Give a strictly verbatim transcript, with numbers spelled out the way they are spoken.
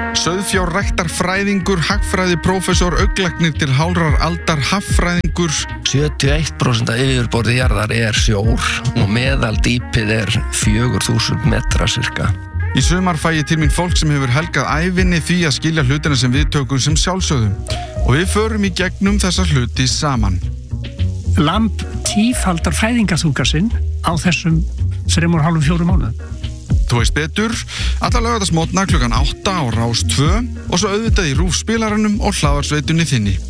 Sauðfjárræktarfræðingur, hagfræði, prófessor, augnlæknir til hálfrar aldar, haffræðingur. sjötíu og eitt prósent af yfirborði jarðar er sjór og meðaldýpið er fjögur þúsund metra cirka. Í sumar fæ ég til mín fólk sem hefur helgað ævinni því að skilja hlutina sem við tökum sem sjálfsögðum. Og við förum í gegnum þessa hluti saman. Lamb tífaldar fæðingarþunga sinn á þessum þremur og hálfum fjórum mánuðum. Þú veist betur, alla laugardagsmorgna klukkan átta á Rás tvö og svo auðvitað í RÚV spilaranum og hlaðvarpsveitunni þinni.